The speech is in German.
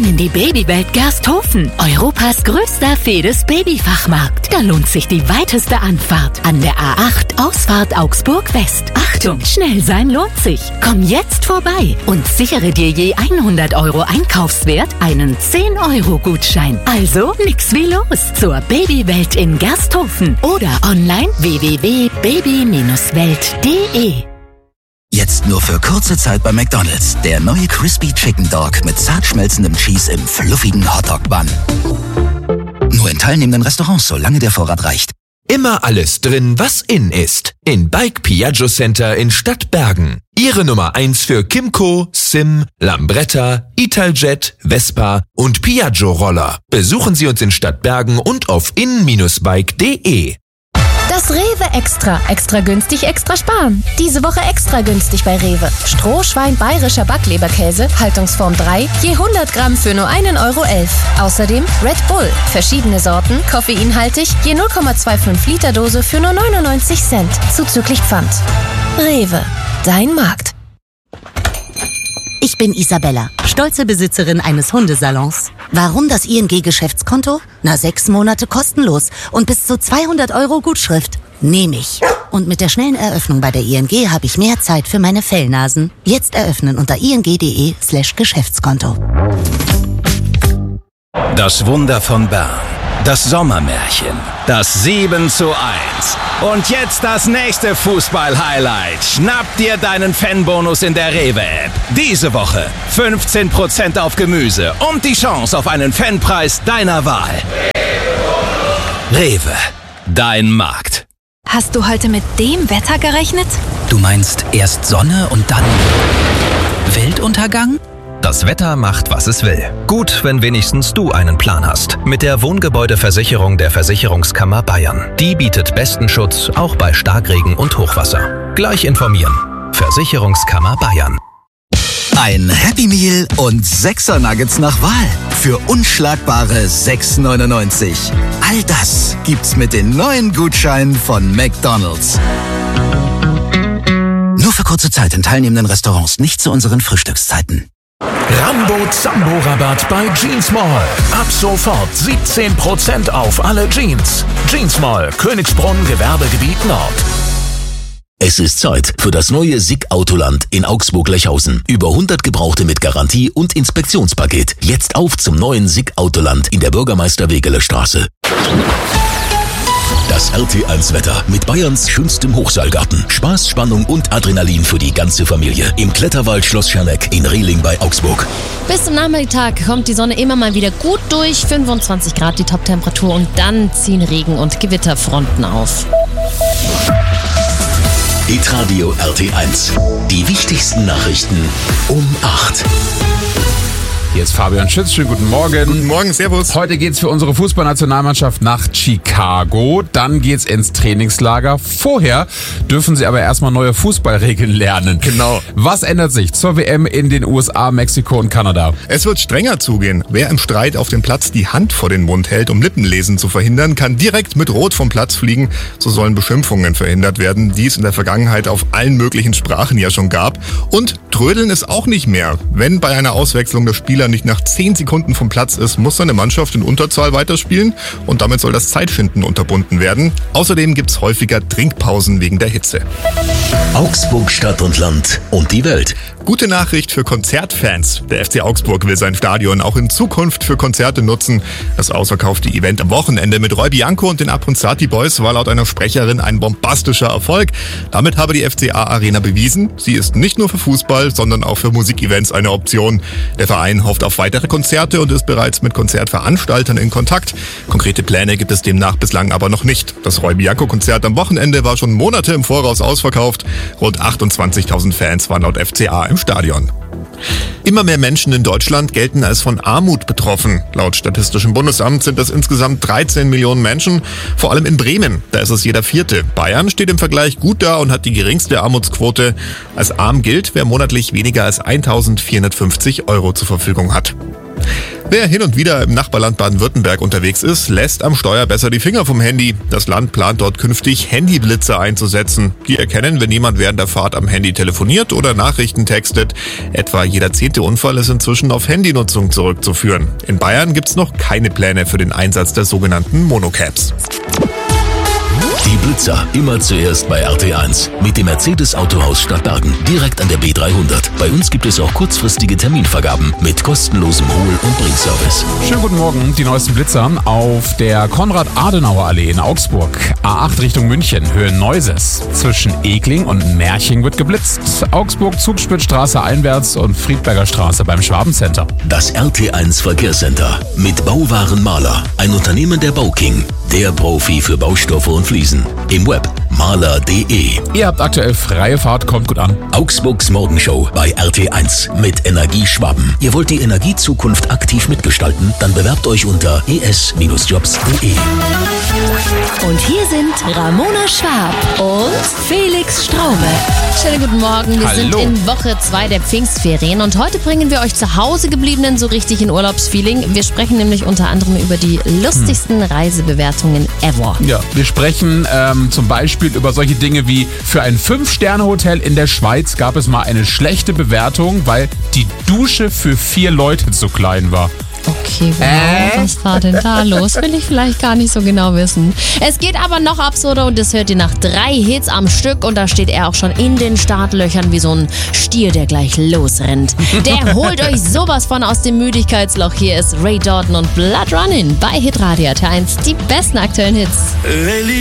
Komm in die Babywelt Gersthofen, Europas größter Fedes-Babyfachmarkt. Da lohnt sich die weiteste Anfahrt an der A8 Ausfahrt Augsburg West. Achtung, schnell sein lohnt sich. Komm jetzt vorbei und sichere dir je 100 € Einkaufswert einen 10-Euro-Gutschein. Also nix wie los zur Babywelt in Gersthofen oder online www.baby-welt.de. Jetzt nur für kurze Zeit bei McDonald's. Der neue Crispy Chicken Dog mit zart schmelzendem Cheese im fluffigen Hotdog-Bun. Nur in teilnehmenden Restaurants, solange der Vorrat reicht. Immer alles drin, was in ist. In Bike Piaggio Center in Stadtbergen. Ihre Nummer 1 für Kimco, Sim, Lambretta, Italjet, Vespa und Piaggio Roller. Besuchen Sie uns in Stadtbergen und auf in-bike.de. Das Rewe Extra. Extra günstig, extra sparen. Diese Woche extra günstig bei Rewe. Strohschwein bayerischer Backleberkäse, Haltungsform 3, je 100 Gramm für nur 1,11 €. Außerdem Red Bull. Verschiedene Sorten, koffeinhaltig, je 0,25 Liter Dose für nur 99 Cent. Zuzüglich Pfand. Rewe. Dein Markt. Ich bin Isabella, stolze Besitzerin eines Hundesalons. Warum das ING-Geschäftskonto? 6 Monate kostenlos und bis zu 200 € Gutschrift. Nehme ich. Und mit der schnellen Eröffnung bei der ING habe ich mehr Zeit für meine Fellnasen. Jetzt eröffnen unter ing.de/Geschäftskonto. Das Wunder von Bern. Das Sommermärchen. Das 7:1. Und jetzt das nächste Fußball-Highlight. Schnapp dir deinen Fanbonus in der Rewe-App. Diese Woche 15% auf Gemüse und die Chance auf einen Fanpreis deiner Wahl. Rewe. Dein Markt. Hast du heute mit dem Wetter gerechnet? Du meinst erst Sonne und dann Weltuntergang? Das Wetter macht, was es will. Gut, wenn wenigstens du einen Plan hast. Mit der Wohngebäudeversicherung der Versicherungskammer Bayern. Die bietet besten Schutz, auch bei Starkregen und Hochwasser. Gleich informieren. Versicherungskammer Bayern. Ein Happy Meal und 6er Nuggets nach Wahl. Für unschlagbare 6,99 €. All das gibt's mit den neuen Gutscheinen von McDonald's. Nur für kurze Zeit in teilnehmenden Restaurants, nicht zu unseren Frühstückszeiten. Rambo-Zambo-Rabatt bei Jeans Mall. Ab sofort 17% auf alle Jeans. Jeans Mall, Königsbrunn, Gewerbegebiet Nord. Es ist Zeit für das neue SICK Autoland in Augsburg-Lechhausen. Über 100 Gebrauchte mit Garantie und Inspektionspaket. Jetzt auf zum neuen SICK Autoland in der Bürgermeister-Wegeler-Straße. Das RT1-Wetter mit Bayerns schönstem Hochseilgarten. Spaß, Spannung und Adrenalin für die ganze Familie. Im Kletterwald Schloss Scherneck in Rehling bei Augsburg. Bis zum Nachmittag kommt die Sonne immer mal wieder gut durch. 25 Grad die Toptemperatur und dann ziehen Regen- und Gewitterfronten auf. Hitradio RT1. Die wichtigsten Nachrichten um 8. Hier ist Fabian Schütz, schönen guten Morgen. Guten Morgen, servus. Heute geht's für unsere Fußballnationalmannschaft nach Chicago. Dann geht's ins Trainingslager. Vorher dürfen sie aber erstmal neue Fußballregeln lernen. Genau. Was ändert sich zur WM in den USA, Mexiko und Kanada? Es wird strenger zugehen. Wer im Streit auf dem Platz die Hand vor den Mund hält, um Lippenlesen zu verhindern, kann direkt mit Rot vom Platz fliegen. So sollen Beschimpfungen verhindert werden, die es in der Vergangenheit auf allen möglichen Sprachen ja schon gab. Und Trödeln ist auch nicht mehr. Wenn bei einer Auswechslung der Spieler nicht nach 10 Sekunden vom Platz ist, muss seine Mannschaft in Unterzahl weiterspielen und damit soll das Zeitschinden unterbunden werden. Außerdem gibt's häufiger Trinkpausen wegen der Hitze. Augsburg, Stadt und Land und die Welt. Gute Nachricht für Konzertfans. Der FC Augsburg will sein Stadion auch in Zukunft für Konzerte nutzen. Das ausverkaufte Event am Wochenende mit Roy Bianco und den Abronzati Boys war laut einer Sprecherin ein bombastischer Erfolg. Damit habe die FCA Arena bewiesen, sie ist nicht nur für Fußball, sondern auch für Musikevents eine Option. Der Verein hofft auf weitere Konzerte und ist bereits mit Konzertveranstaltern in Kontakt. Konkrete Pläne gibt es demnach bislang aber noch nicht. Das Roy Bianco Konzert am Wochenende war schon Monate im Voraus ausverkauft. Rund 28.000 Fans waren laut FCA im Stadion. Immer mehr Menschen in Deutschland gelten als von Armut betroffen. Laut Statistischem Bundesamt sind es insgesamt 13 Millionen Menschen, vor allem in Bremen. Da ist es jeder Vierte. Bayern steht im Vergleich gut da und hat die geringste Armutsquote. Als arm gilt, wer monatlich weniger als 1.450 € zur Verfügung hat. Wer hin und wieder im Nachbarland Baden-Württemberg unterwegs ist, lässt am Steuer besser die Finger vom Handy. Das Land plant dort künftig Handyblitzer einzusetzen. Die erkennen, wenn jemand während der Fahrt am Handy telefoniert oder Nachrichten textet. Etwa jeder 10. Unfall ist inzwischen auf Handynutzung zurückzuführen. In Bayern gibt's noch keine Pläne für den Einsatz der sogenannten Monocaps. Die Blitzer immer zuerst bei RT1 mit dem Mercedes-Autohaus Stadtbergen, direkt an der B300. Bei uns gibt es auch kurzfristige Terminvergaben mit kostenlosem Hol- und Bringservice. Schönen guten Morgen, die neuesten Blitzer auf der Konrad-Adenauer-Allee in Augsburg. A8 Richtung München, Höhe Neuses. Zwischen Egling und Merching wird geblitzt. Augsburg-Zugspitzstraße einwärts und Friedberger Straße beim Schwabencenter. Das RT1 Verkehrscenter mit Bauwaren Maler, ein Unternehmen der Bauking. Der Profi für Baustoffe und Fliesen. Im Web maler.de. Ihr habt aktuell freie Fahrt, kommt gut an. Augsburgs Morgenshow bei RT1 mit Energie Schwaben. Ihr wollt die Energiezukunft aktiv mitgestalten? Dann bewerbt euch unter es-jobs.de. Und hier sind Ramona Schwab und Felix Straume. Schönen guten Morgen, wir sind in Woche 2 der Pfingstferien und heute bringen wir euch zu Hause gebliebenen so richtig in Urlaubsfeeling. Wir sprechen nämlich unter anderem über die lustigsten Reisebewertungen ever. Ja, wir sprechen zum Beispiel über solche Dinge wie: Für ein 5-Sterne-Hotel in der Schweiz gab es mal eine schlechte Bewertung, weil die Dusche für 4 Leute zu klein war. Okay, wow, was war denn da los? Will ich vielleicht gar nicht so genau wissen. Es geht aber noch absurder und das hört ihr nach 3 Hits am Stück und da steht er auch schon in den Startlöchern wie so ein Stier, der gleich losrennt. Der holt euch sowas von aus dem Müdigkeitsloch. Hier ist Ray Dalton und Blood Running bei Hitradio RT1. Die besten aktuellen Hits.